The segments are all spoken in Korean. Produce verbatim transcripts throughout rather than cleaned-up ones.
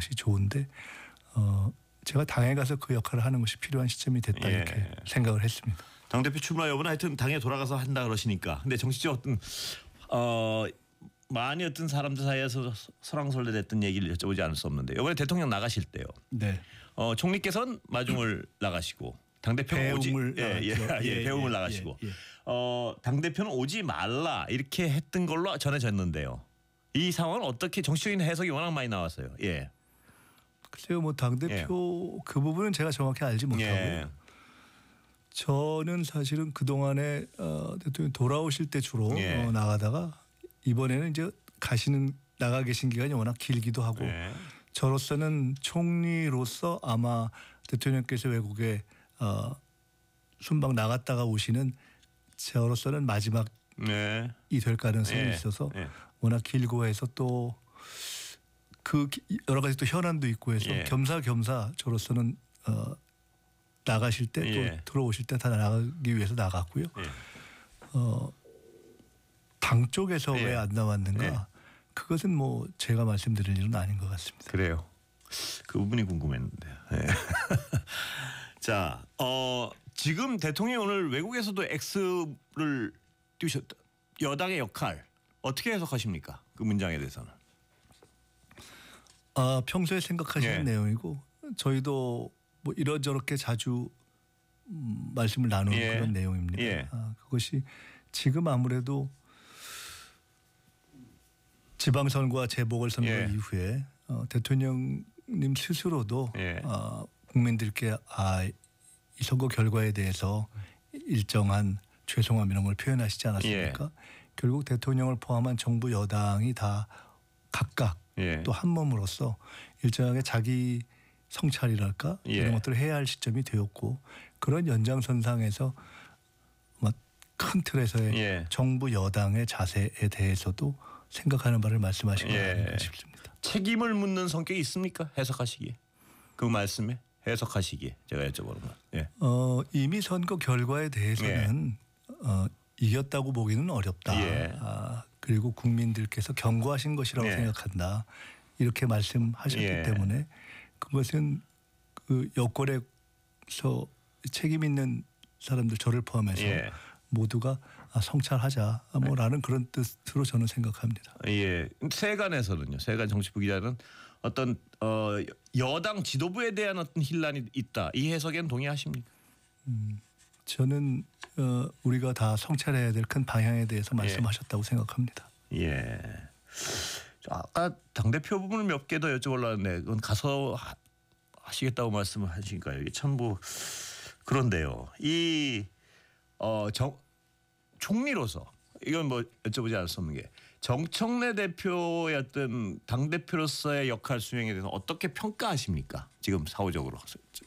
것이 좋은데 어, 제가 당에 가서 그 역할을 하는 것이 필요한 시점이 됐다 예. 이렇게 생각을 했습니다. 당대표 출마 여부는 하여튼 당에 돌아가서 한다 그러시니까. 근데 정치적 어떤 어, 많이 어떤 사람들 사이에서 설왕설래됐던 얘기를 여쭤보지 않을 수 없는데 이번에 대통령 나가실 때요. 네. 어, 총리께서는 마중을 나가시고 당대표는 오지 배웅을 예, 예, 나갔죠. 예, 예, 배웅을 예, 나가시고 예, 예. 어, 당대표는 오지 말라 이렇게 했던 걸로 전해졌는데요. 이 상황은 어떻게 정치적인 해석이 워낙 많이 나왔어요. 예. 글쎄요, 뭐 당대표 예. 그 부분은 제가 정확히 알지 못하고 예. 저는 사실은 그 동안에 어, 대통령 돌아오실 때 주로 예. 어, 나가다가 이번에는 이제 가시는 나가 계신 기간이 워낙 길기도 하고 예. 저로서는 총리로서 아마 대통령께서 외국에 어, 순방 나갔다가 오시는 저로서는 마지막이 네. 될 가능성이 예. 있어서 예. 워낙 길고 해서 또 그 여러 가지 또 현안도 있고 해서 예. 겸사겸사 저로서는 어, 나가실 때 또 예. 들어오실 때 다 나가기 위해서 나갔고요. 예. 어, 당 쪽에서 예. 왜 안 나왔는가? 예. 그것은 뭐 제가 말씀드릴 일은 아닌 것 같습니다. 그래요. 그 부분이 궁금했는데요. 예. 자, 어, 지금 대통령이 오늘 외국에서도 X를 띄우셨다. 여당의 역할 어떻게 해석하십니까? 그 문장에 대해서는. 아, 평소에 생각하시는 예. 내용이고 저희도 뭐 이런저렇게 자주 음, 말씀을 나누는 예. 그런 내용입니다. 예. 아, 그것이 지금 아무래도 지방선거와 재보궐선거 예. 이후에 어, 대통령님 스스로도 예. 어, 국민들께 아, 이 선거 결과에 대해서 일정한 죄송함 이런 걸 표현하시지 않았습니까? 예. 결국 대통령을 포함한 정부 여당이 다 각각 예. 또 한 몸으로서 일정하게 자기 성찰이랄까 예. 이런 것들을 해야 할 시점이 되었고 그런 연장선상에서 큰 틀에서의 예. 정부 여당의 자세에 대해서도 생각하는 바를 말씀하신 것 예. 아닌가 싶습니다. 책임을 묻는 성격이 있습니까? 해석하시기에. 그 말씀에 해석하시기에 제가 여쭤보는 건. 예. 어, 이미 선거 결과에 대해서는 어, 이겼다고 보기는 어렵다. 예. 아, 그리고 국민들께서 경고하신 것이라고 예. 생각한다. 이렇게 말씀하셨기 예. 때문에 그것은 그 여권에서 책임 있는 사람들 저를 포함해서 예. 모두가 아, 성찰하자 뭐라는 그런 뜻으로 저는 생각합니다. 예. 세간에서는요. 세간 정치부 기자는 어떤 어, 여당 지도부에 대한 어떤 혼란이 있다. 이 해석에는 동의하십니까? 음, 저는 어, 우리가 다 성찰해야 될 큰 방향에 대해서 말씀하셨다고 예. 생각합니다. 예. 아까 당대표 부분을 몇 개 더 여쭤보려고 했는데 그건 가서 하, 하시겠다고 말씀을 하시니까 이게 참 뭐 그런데요. 이 어, 정, 총리로서 이건 뭐 여쭤보지 않을 수 없는 게 정청래 대표의 어떤 당대표로서의 역할 수행에 대해서 어떻게 평가하십니까? 지금 사후적으로.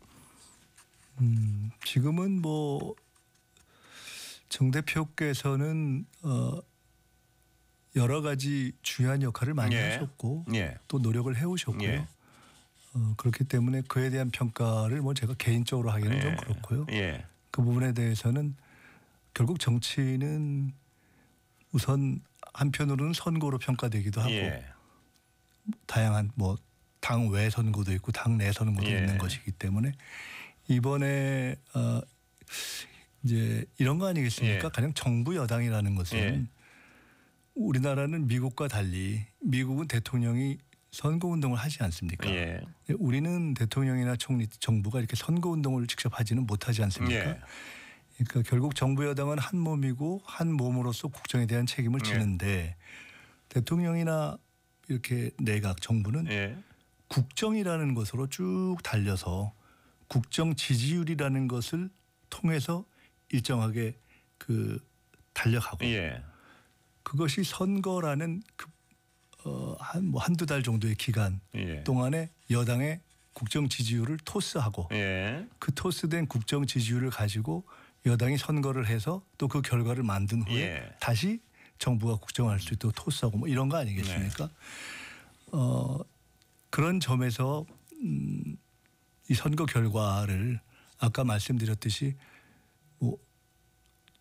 음, 지금은 뭐 정 대표께서는 어, 여러 가지 중요한 역할을 많이 예. 하셨고 예. 또 노력을 해오셨고요. 예. 어, 그렇기 때문에 그에 대한 평가를 뭐 제가 개인적으로 하기는 예. 좀 그렇고요. 예. 그 부분에 대해서는 결국 정치는 우선 한편으로는 선거로 평가되기도 하고 예. 다양한 뭐 당 외 선거도 있고 당 내 선거도 예. 있는 것이기 때문에 이번에 어, 이제 이런 거 아니겠습니까? 예. 가령 정부 여당이라는 것은 예. 우리나라는 미국과 달리 미국은 대통령이 선거운동을 하지 않습니까? 예. 우리는 대통령이나 총리 정부가 이렇게 선거운동을 직접 하지는 못하지 않습니까? 예. 그러니까 결국 정부 여당은 한 몸이고 한 몸으로서 국정에 대한 책임을 지는데 대통령이나 이렇게 내각 정부는 예. 국정이라는 것으로 쭉 달려서 국정 지지율이라는 것을 통해서 일정하게 그 달려가고 예. 그것이 선거라는 그 어, 한 뭐 한두 달 정도의 기간 예. 동안에 여당의 국정 지지율을 토스하고 예. 그 토스된 국정 지지율을 가지고 여당이 선거를 해서 또 그 결과를 만든 후에 예. 다시 정부가 국정할 수 있도록 토스하고 뭐 이런 거 아니겠습니까? 네. 어, 그런 점에서 음, 이 선거 결과를 아까 말씀드렸듯이 뭐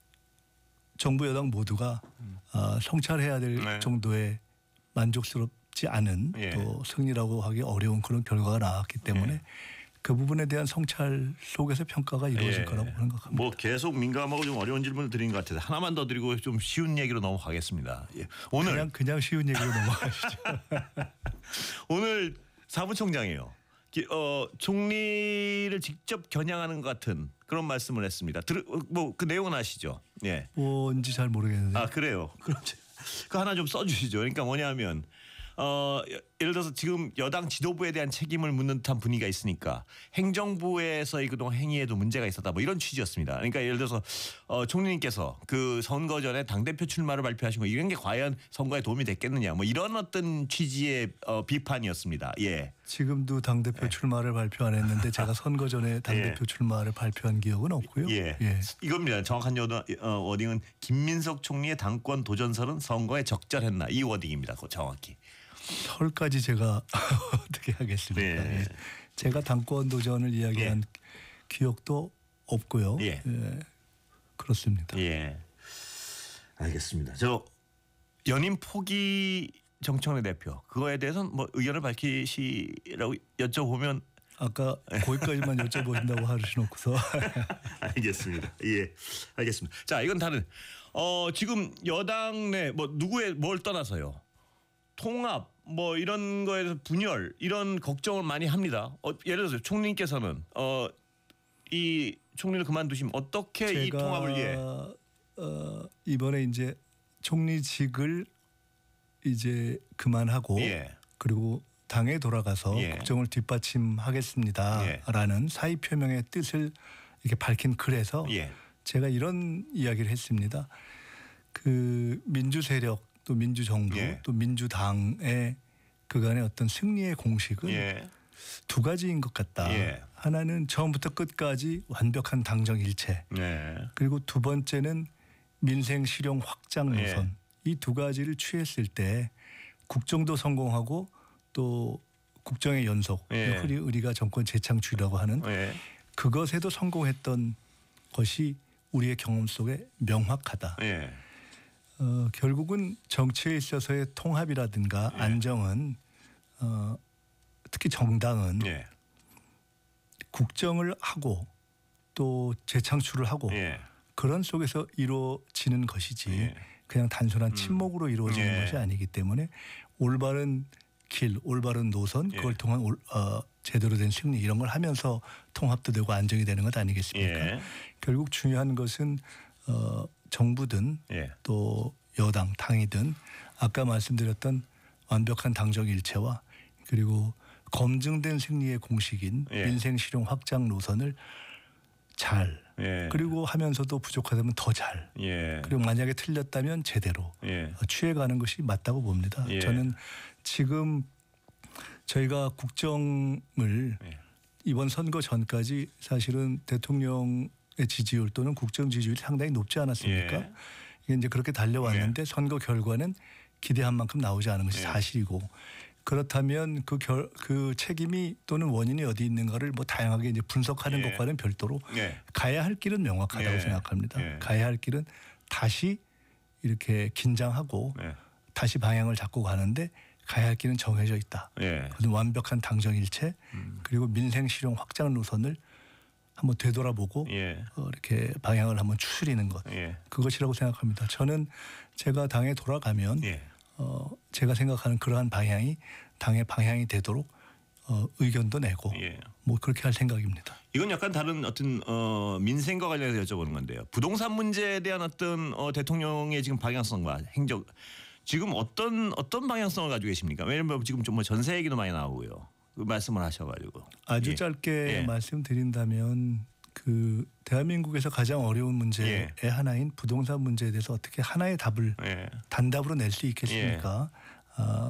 정부 여당 모두가 음. 어, 성찰해야 될 네. 정도의 만족스럽지 쉽지 않은 예. 또 승리라고 하기 어려운 그런 결과가 나왔기 때문에 예. 그 부분에 대한 성찰 속에서 평가가 이루어질 예. 거라고 생각합니다. 뭐 계속 민감하고 좀 어려운 질문을 드린 것 같아서 하나만 더 드리고 좀 쉬운 얘기로 넘어가겠습니다. 예. 오늘 그냥 그냥 쉬운 얘기로 넘어가시죠. 오늘 사무총장이에요. 기- 어, 총리를 직접 겨냥하는 것 같은 그런 말씀을 했습니다. 뭐 그 내용은 아시죠? 예. 뭔지 잘 모르겠는데. 아 그래요. 그럼 제- 그 하나 좀 써주시죠. 그러니까 뭐냐면 어, 여- 예를 들어서 지금 여당 지도부에 대한 책임을 묻는 듯한 분위기가 있으니까 행정부에서의 그동안 행위에도 문제가 있었다. 뭐 이런 취지였습니다. 그러니까 예를 들어서 어, 총리님께서 그 선거 전에 당대표 출마를 발표하신 거 이런 게 과연 선거에 도움이 됐겠느냐. 뭐 이런 어떤 취지의 어, 비판이었습니다. 예. 지금도 당대표 출마를 발표 안 했는데 제가 선거 전에 당대표 출마를 발표한 기억은 없고요. 예. 예. 이겁니다. 정확한 여더, 어, 워딩은 김민석 총리의 당권 도전설은 선거에 적절했나 이 워딩입니다. 그거 정확히. 설까지 제가 어떻게 하겠습니까? 네. 예. 제가 당권 도전을 이야기한 기억도 없고요. 예. 예. 그렇습니다. 예. 알겠습니다. 저 연임 포기 정청래 대표 그거에 대해서는 뭐 의견을 밝히시라고 여쭤보면 아까 거기까지만 여쭤보신다고 하시놓고서 알겠습니다. 예, 알겠습니다. 자, 이건 다른 어 지금 여당 내 뭐 누구의 뭘 떠나서요. 통합 뭐 이런 거에서 분열 이런 걱정을 많이 합니다. 어, 예를 들어서 총리님께서는 어, 이 총리를 그만두시면 어떻게 이 제가 통합을 예. 어, 이번에 이제 총리직을 이제 그만하고 예. 그리고 당에 돌아가서 예. 국정을 뒷받침하겠습니다라는 사의 표명의 뜻을 이렇게 밝힌 글에서 예. 제가 이런 이야기를 했습니다. 그 민주 세력 또 민주정부 예. 또 민주당의 그간의 어떤 승리의 공식은 예. 두 가지인 것 같다. 예. 하나는 처음부터 끝까지 완벽한 당정 일체. 네. 그리고 두 번째는 민생 실용 확장 노선. 예. 이 두 가지를 취했을 때 국정도 성공하고 또 국정의 연속, 예. 흔히 우리가 정권 재창출이라고 하는 예. 그것에도 성공했던 것이 우리의 경험 속에 명확하다. 예. 어, 결국은 정치에 있어서의 통합이라든가 예. 안정은 어, 특히 정당은 예. 국정을 하고 또 재창출을 하고 예. 그런 속에서 이루어지는 것이지 예. 그냥 단순한 침묵으로 이루어지는 예. 것이 아니기 때문에 올바른 길, 올바른 노선 예. 그걸 통한 올, 어, 제대로 된 승리 이런 걸 하면서 통합도 되고 안정이 되는 것 아니겠습니까? 예. 결국 중요한 것은 어, 정부든 예. 또 여당, 당이든 아까 말씀드렸던 완벽한 당정 일체와 그리고 검증된 승리의 공식인 예. 민생 실용 확장 노선을 잘 예. 그리고 하면서도 부족하다면 더 잘 예. 그리고 만약에 틀렸다면 제대로 예. 취해가는 것이 맞다고 봅니다. 예. 저는 지금 저희가 국정을 예. 이번 선거 전까지 사실은 대통령의 지지율 또는 국정 지지율이 상당히 높지 않았습니까? 예. 이게 이제 그렇게 달려왔는데 선거 결과는 기대한 만큼 나오지 않은 것이 예. 사실이고 그렇다면 그, 결, 그 책임이 또는 원인이 어디 있는가를 뭐 다양하게 이제 분석하는 예. 것과는 별도로 예. 가야 할 길은 명확하다고 예. 생각합니다. 예. 가야 할 길은 다시 이렇게 긴장하고 예. 다시 방향을 잡고 가는데 가야 할 길은 정해져 있다. 예. 그것은 완벽한 당정일체 음. 그리고 민생 실용 확장 노선을 한번 되돌아보고 예. 어, 이렇게 방향을 한번 추스리는 것 예. 그것이라고 생각합니다. 저는 제가 당에 돌아가면 예. 어, 제가 생각하는 그러한 방향이 당의 방향이 되도록 어, 의견도 내고 예. 뭐 그렇게 할 생각입니다. 이건 약간 다른 어떤 어, 민생과 관련해서 여쭤보는 건데요. 부동산 문제에 대한 어떤 어, 대통령의 지금 방향성과 행정 지금 어떤 어떤 방향성을 가지고 계십니까? 왜냐하면 지금 좀 뭐 전세 얘기도 많이 나오고요. 그 말씀을 하셔가지고 아주 예. 짧게 예. 말씀드린다면 그 대한민국에서 가장 어려운 문제의 예. 하나인 부동산 문제에 대해서 어떻게 하나의 답을 예. 단답으로 낼 수 있겠습니까? 아,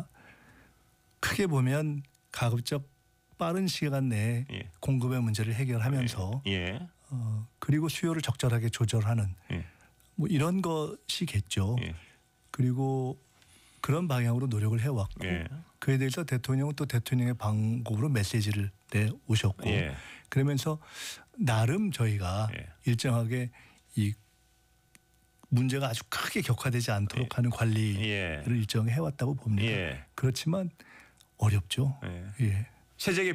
크게 보면 가급적 빠른 시간 내에 예. 공급의 문제를 해결하면서 예. 어, 그리고 수요를 적절하게 조절하는 예. 뭐 이런 것이겠죠. 예. 그리고 그런 방향으로 노력을 해왔고 예. 그에 대해서 대통령은 또 대통령의 방법으로 메시지를 내오셨고 예. 그러면서 나름 저희가 예. 일정하게 이 문제가 아주 크게 격화되지 않도록 하는 관리를 예. 일정해 왔다고 봅니다. 예. 그렇지만 어렵죠. 예. 예. 세제게